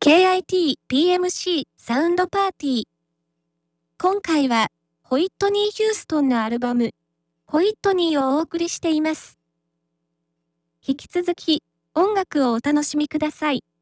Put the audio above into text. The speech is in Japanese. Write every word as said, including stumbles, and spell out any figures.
ケーアイティーピーエムシー サウンドパーティー。今回は、ホイットニー・ヒューストンのアルバム、ホイットニーをお送りしています。引き続き、音楽をお楽しみください。